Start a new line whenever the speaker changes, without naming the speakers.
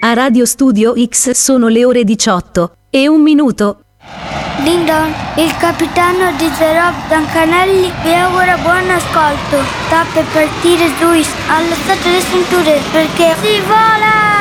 A Radio Studio X sono le ore 18:01.
Ding-dong, il capitano di The Rob Dancanelli vi augura buon ascolto. Sta per partire Luis, allacciate le cinture perché si vola!